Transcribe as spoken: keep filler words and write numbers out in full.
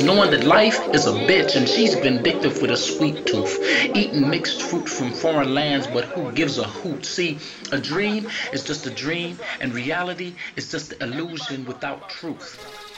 knowing that life is a bitch and she's vindictive with a sweet tooth. Eating mixed fruit from foreign lands, but who gives a hoot? See, a dream is just a dream, and reality is just the illusion without truth.